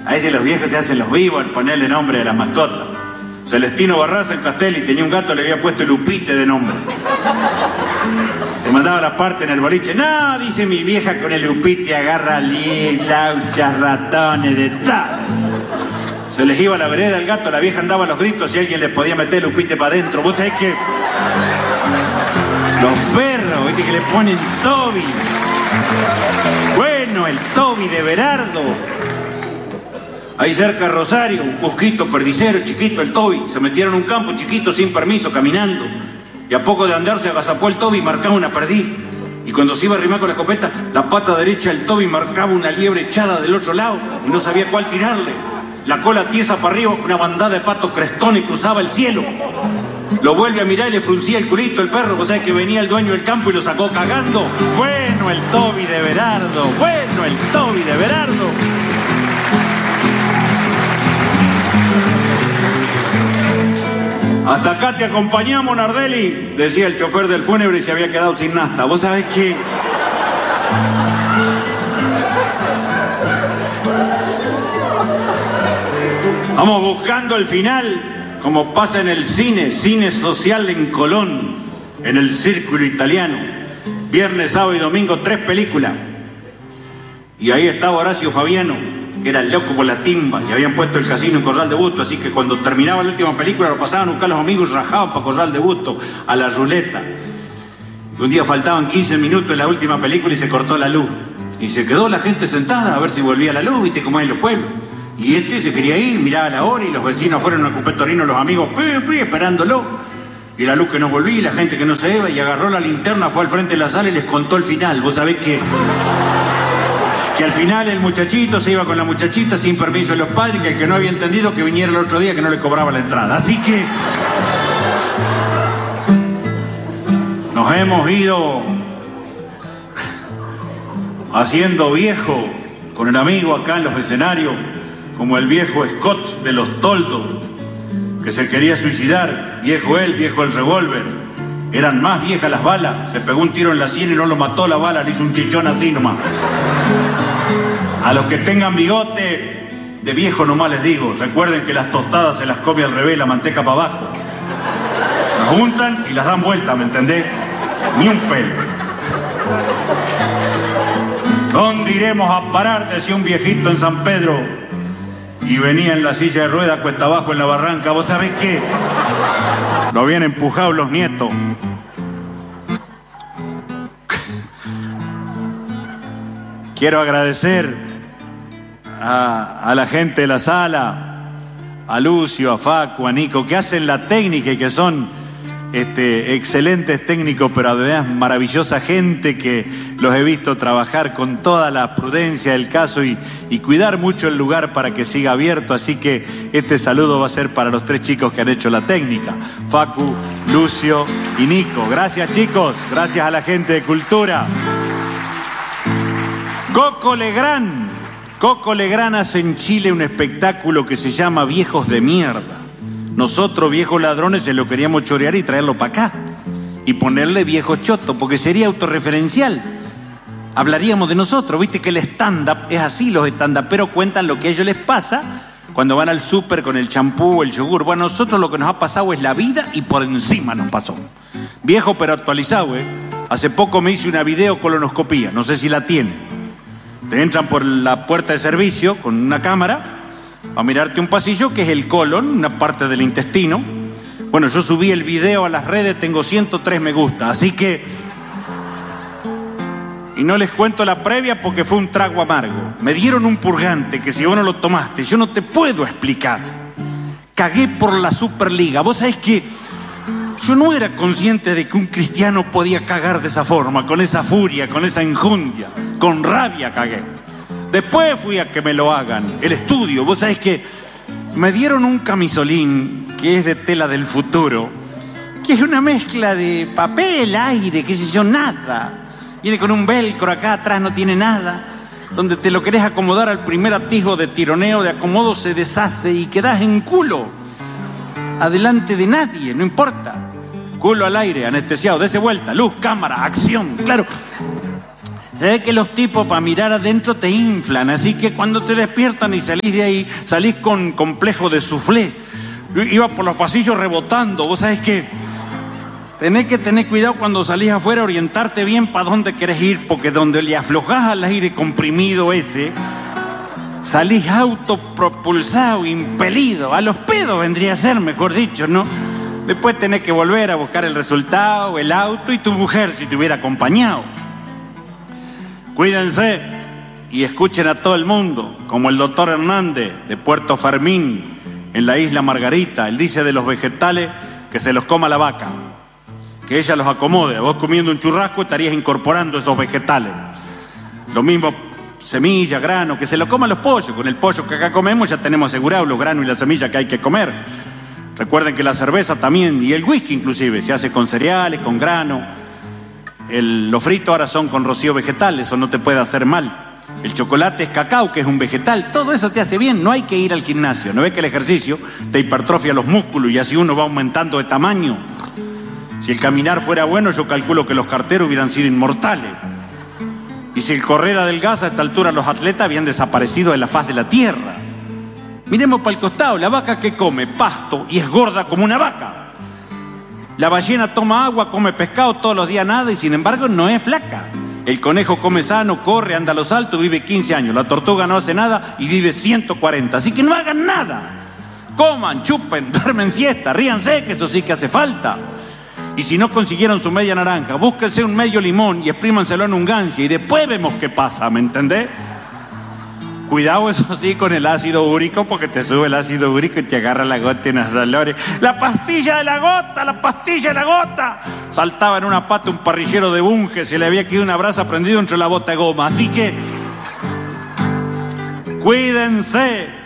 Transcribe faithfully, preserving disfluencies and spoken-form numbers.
A veces los viejos se hacen los vivos al ponerle nombre a la mascota. Celestino Barraza en Castelli tenía un gato, le había puesto Lupite de nombre. Se mandaba la parte en el boliche. No, dice mi vieja, con el Lupite agarra lauchas, ratones, de tal. Se les iba a la vereda el gato, la vieja andaba a los gritos y alguien le podía meter Lupite para adentro. Vos sabés que los perros, viste que le ponen Toby. Bueno, el Toby de Berardo. Ahí cerca de Rosario, un cusquito perdicero, chiquito, el Toby. Se metieron en un campo chiquito, sin permiso, caminando. Y a poco de andar se agazapó el Toby y marcaba una perdiz. Y cuando se iba a arrimar con la escopeta, la pata derecha del Toby marcaba una liebre echada del otro lado. Y no sabía cuál tirarle. La cola tiesa para arriba, una bandada de patos crestones cruzaba el cielo. Lo vuelve a mirar y le fruncía el culito el perro. Vos sabés que venía el dueño del campo y lo sacó cagando. Bueno, el Toby de Berardo. Bueno, el Toby de Berardo. Hasta acá te acompañamos, Nardelli, decía el chofer del fúnebre y se había quedado sin nafta. ¿Vos sabés qué? Vamos buscando el final, como pasa en el cine, cine social en Colón, en el Círculo Italiano. Viernes, sábado y domingo, tres películas. Y ahí estaba Horacio Fabiano, que era el loco por la timba, y habían puesto el casino en Corral de Busto, así que cuando terminaba la última película lo pasaban a buscar los amigos y rajaban para Corral de Busto, a la ruleta. Y un día faltaban quince minutos en la última película y se cortó la luz. Y se quedó la gente sentada a ver si volvía la luz, viste cómo hay en los pueblos. Y este se quería ir, miraba la hora y los vecinos fueron a Cupetorino, los amigos, pi, pi, esperándolo. Y la luz que no volvía y la gente que no se iba, y agarró la linterna, fue al frente de la sala y les contó el final. Vos sabés que... que al final el muchachito se iba con la muchachita sin permiso de los padres, que el que no había entendido que viniera el otro día que no le cobraba la entrada. Así que nos hemos ido haciendo viejo con el amigo acá en los escenarios, como el viejo Scott de los Toldos, que se quería suicidar, viejo él, viejo el revólver. Eran más viejas las balas, se pegó un tiro en la sien y no lo mató la bala, le hizo un chichón así nomás. A los que tengan bigote de viejo nomás les digo, recuerden que las tostadas se las come al revés, la manteca para abajo. Las juntan y las dan vuelta, ¿me entendés? Ni un pelo. ¿Dónde iremos a parar? Decía un viejito en San Pedro. Y venía en la silla de ruedas cuesta abajo en la barranca. ¿Vos sabés qué? Lo habían empujado los nietos. Quiero agradecer a, a la gente de la sala, a Lucio, a Facu, a Nico, que hacen la técnica y que son este, excelentes técnicos, pero además maravillosa gente, que los he visto trabajar con toda la prudencia del caso y, y cuidar mucho el lugar para que siga abierto. Así que este saludo va a ser para los tres chicos que han hecho la técnica, Facu, Lucio y Nico. Gracias, chicos, gracias a la gente de Cultura. Coco Legrand. Coco Legrand hace en Chile un espectáculo que se llama Viejos de Mierda. Nosotros, viejos ladrones, se lo queríamos chorear y traerlo para acá. Y ponerle viejo choto, porque sería autorreferencial. Hablaríamos de nosotros. Viste que el stand-up es así, los stand-uperos cuentan lo que a ellos les pasa cuando van al súper con el champú, el yogur. Bueno, a nosotros lo que nos ha pasado es la vida y por encima nos pasó. Viejo pero actualizado, ¿eh? Hace poco me hice una videocolonoscopía, no sé si la tienen. Te entran por la puerta de servicio con una cámara a mirarte un pasillo que es el colon, una parte del intestino. Bueno, yo subí el video a las redes, tengo ciento tres me gusta, así que... Y no les cuento la previa porque fue un trago amargo. Me dieron un purgante que si vos no lo tomaste, yo no te puedo explicar. Cagué por la Superliga. Vos sabés que yo no era consciente de que un cristiano podía cagar de esa forma, con esa furia, con esa enjundia, con rabia cagué. Después fui a que me lo hagan, el estudio. Vos sabés que me dieron un camisolín que es de tela del futuro, que es una mezcla de papel, aire, qué sé yo, nada. Viene con un velcro acá atrás, no tiene nada. Donde te lo querés acomodar al primer atisbo de tironeo, de acomodo se deshace y quedás en culo. Adelante de nadie, no importa. Culo al aire, anestesiado, dese vuelta, luz, cámara, acción, claro. Se ve que los tipos para mirar adentro te inflan, así que cuando te despiertan y salís de ahí, salís con complejo de soufflé. Iba por los pasillos rebotando, vos sabés que tenés que tener cuidado cuando salís afuera, orientarte bien para dónde querés ir, porque donde le aflojás al aire comprimido ese, salís autopropulsado, impelido, a los pedos vendría a ser, mejor dicho, ¿no? Después tenés que volver a buscar el resultado, el auto y tu mujer si te hubiera acompañado. Cuídense y escuchen a todo el mundo, como el doctor Hernández de Puerto Fermín, en la isla Margarita. Él dice de los vegetales que se los coma la vaca, que ella los acomode. Vos comiendo un churrasco estarías incorporando esos vegetales. Lo mismo semilla, grano, que se lo coman los pollos. Con el pollo que acá comemos ya tenemos asegurado los granos y la semilla que hay que comer. Recuerden que la cerveza también, y el whisky inclusive, se hace con cereales, con grano. El, los fritos ahora son con rocío vegetal, eso no te puede hacer mal. El chocolate es cacao, que es un vegetal. Todo eso te hace bien, no hay que ir al gimnasio. ¿No ves que el ejercicio te hipertrofia los músculos y así uno va aumentando de tamaño? Si el caminar fuera bueno, yo calculo que los carteros hubieran sido inmortales. Y si el correr adelgaza, a esta altura los atletas habían desaparecido de la faz de la tierra. Miremos para el costado, la vaca que come pasto y es gorda como una vaca. La ballena toma agua, come pescado todos los días, nada, y sin embargo no es flaca. El conejo come sano, corre, anda a los altos, vive quince años. La tortuga no hace nada y vive ciento cuarenta. Así que no hagan nada. Coman, chupen, duermen siesta, ríanse, que eso sí que hace falta. Y si no consiguieron su media naranja, búsquense un medio limón y exprímanselo en un Gancia y después vemos qué pasa, ¿me entendés? Cuidado, eso sí, con el ácido úrico, porque te sube el ácido úrico y te agarra la gota y unos dolores. ¡La pastilla de la gota! ¡La pastilla de la gota! Saltaba en una pata un parrillero de Bunge, se le había quedado una brasa prendida entre la bota de goma. Así que, cuídense.